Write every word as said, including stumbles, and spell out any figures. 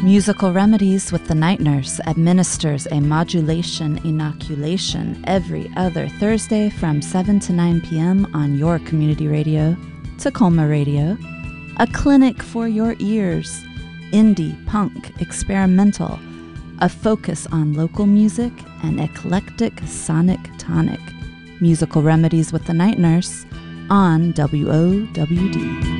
Musical Remedies with the Night Nurse administers a modulation inoculation every other Thursday from seven to nine p.m. on your community radio, Tacoma Radio. A clinic for your ears, indie, punk, experimental, a focus on local music and eclectic sonic tonic. Musical Remedies with the Night Nurse on W O W D.